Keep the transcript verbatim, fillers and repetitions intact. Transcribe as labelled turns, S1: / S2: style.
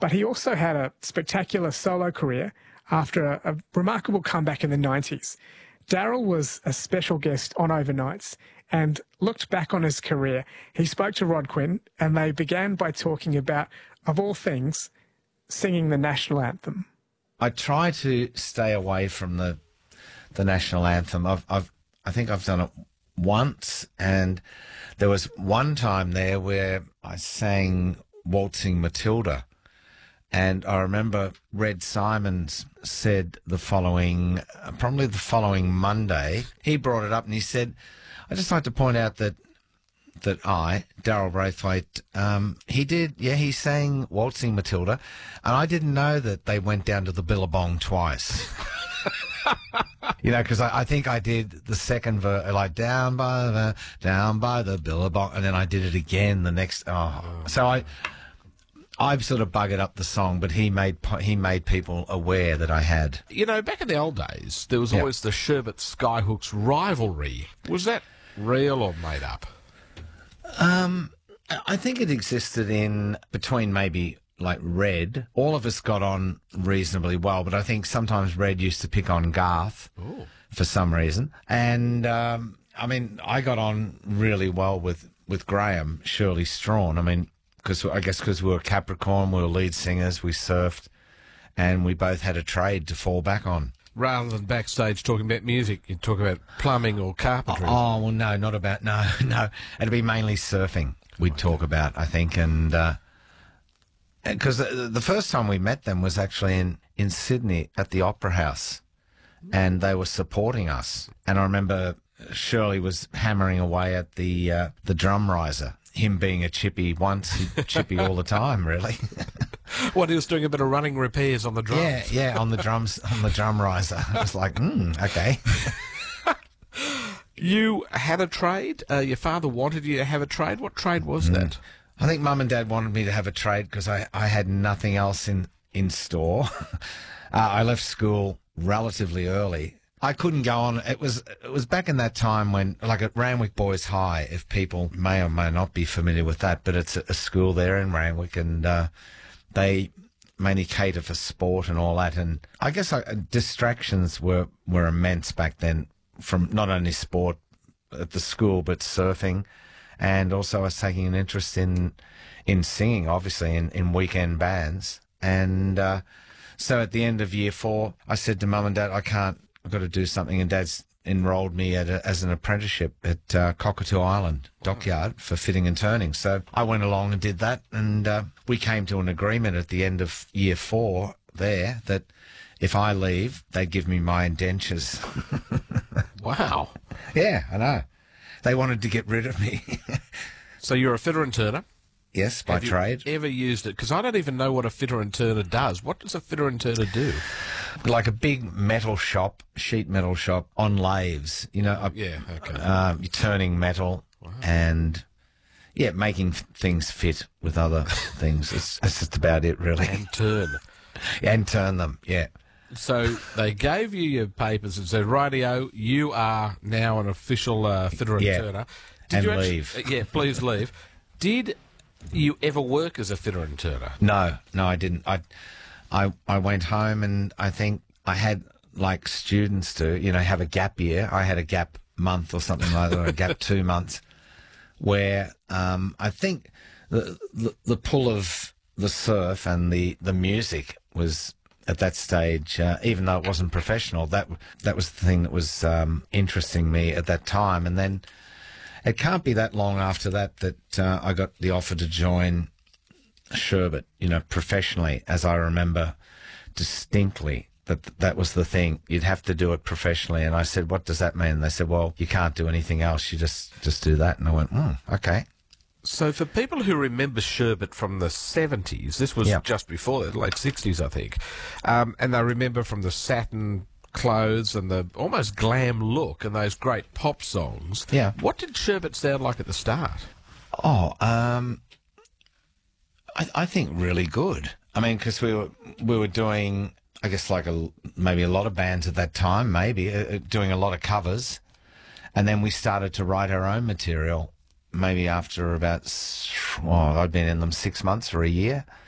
S1: but he also had a spectacular solo career after a, a remarkable comeback in the nineties. Daryl was a special guest on Overnights and looked back on his career. He spoke to Rod Quinn and they began by talking about, of all things, singing the national anthem.
S2: I try to stay away from the the national anthem. I've, I've, I think I've done it once, and there was one time there where I sang Waltzing Matilda, and I remember Red Simons said the following, uh, probably the following Monday, he brought it up and he said, I'd just like to point out that that I, Daryl Braithwaite, um, he did, yeah, he sang Waltzing Matilda, and I didn't know that they went down to the Billabong twice. You know, because I, I think I did the second verse, like, down by the, down by the Billabong, and then I did it again the next, oh. So I, I've sort of buggered up the song, but he made he made people aware that I had.
S3: You know, back in the old days, there was
S2: Yep.
S3: always the Sherbet Skyhooks rivalry. Was that real or made up?
S2: Um, I think it existed in between maybe like Red. All of us got on reasonably well, but I think sometimes Red used to pick on Garth
S3: Ooh.
S2: for some reason. And um, I mean, I got on really well with with Graham Shirley Strawn. I mean, because I guess because we were Capricorn, we were lead singers, we surfed, and we both had a trade to fall back on.
S3: Rather than backstage talking about music, you talk about plumbing or carpentry.
S2: Oh, well, no, not about, no, no. It'd be mainly surfing we'd talk about, I think. And because uh, the, the first time we met them was actually in, in Sydney at the Opera House, and they were supporting us. And I remember Shirley was hammering away at the uh, the drum riser, him being a chippy once, he'd chippy all the time, really.
S3: What, he was doing a bit of running repairs on the drums?
S2: Yeah, yeah, on the drums, on the drum riser. I was like, hmm, okay.
S3: You had a trade? Uh, your father wanted you to have a trade? What trade was mm. that?
S2: I think Mum and Dad wanted me to have a trade because I, I had nothing else in, in store. uh, I left school relatively early. I couldn't go on. It was it was back in that time when, like at Randwick Boys High, if people may or may not be familiar with that, but it's a, a school there in Randwick, and uh, they mainly cater for sport and all that. And I guess I, distractions were, were immense back then, from not only sport at the school, but surfing. And also I was taking an interest in in singing, obviously, in, in weekend bands. And uh, so at the end of year four, I said to Mum and Dad, I can't, I've got to do something. And Dad's enrolled me at a, as an apprenticeship at uh, Cockatoo Island Dockyard for fitting and turning. So I went along and did that. And uh, we came to an agreement at the end of year four there that if I leave, they give me my indentures.
S3: Wow.
S2: Yeah, I know. They wanted to get rid of me.
S3: So you're a fitter and turner?
S2: Yes, by
S3: Have
S2: trade.
S3: You ever used it? Because I don't even know what a fitter and turner does. What does a fitter and turner do?
S2: Like a big metal shop, sheet metal shop on lathes. You know,
S3: yeah, okay.
S2: Uh, you're turning metal wow. and, yeah, making f- things fit with other things. It's, it's just about it, really.
S3: And turn.
S2: And turn them, yeah.
S3: So they gave you your papers and said, rightio, you are now an official uh, fitter and
S2: yeah.
S3: turner. Did
S2: and
S3: you actually,
S2: leave.
S3: Uh, yeah, please leave. Did you ever work as a fitter and turner?
S2: No, no, I didn't. I, I, I went home and I think I had, like students do, you know, have a gap year. I had a gap month or something like that, or a gap two months, where um, I think the, the the pull of the surf and the, the music was at that stage, uh, even though it wasn't professional, that that was the thing that was um, interesting me at that time. And then it can't be that long after that that uh, I got the offer to join Sherbet, you know, professionally, as I remember distinctly. That that was the thing. You'd have to do it professionally. And I said, what does that mean? And they said, well, you can't do anything else. You just, just do that. And I went, hmm, okay.
S3: So for people who remember Sherbet from the seventies, this was
S2: Yep.
S3: just before the late sixties, I think, um, and they remember from the satin clothes and the almost glam look and those great pop songs.
S2: Yeah.
S3: What did Sherbet sound like at the start?
S2: Oh, um, I, I think really good. I mean, because we were we were doing, I guess, like a, maybe a lot of bands at that time, maybe uh, doing a lot of covers, and then we started to write our own material. Maybe after about, oh, I'd been in them six months or a year.